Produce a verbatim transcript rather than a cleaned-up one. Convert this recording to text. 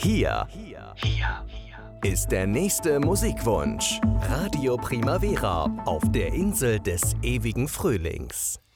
Hier, hier ist der nächste Musikwunsch. Radio Primavera auf der Insel des ewigen Frühlings.